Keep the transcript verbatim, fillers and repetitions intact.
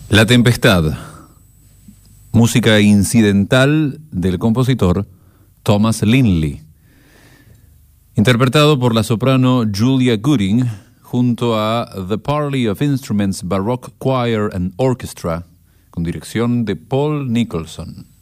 La Tempestad, música incidental del compositor Thomas Linley, interpretado por la soprano Julia Gooding junto a The Parley of Instruments Baroque Choir and Orchestra, con dirección de Paul Nicholson.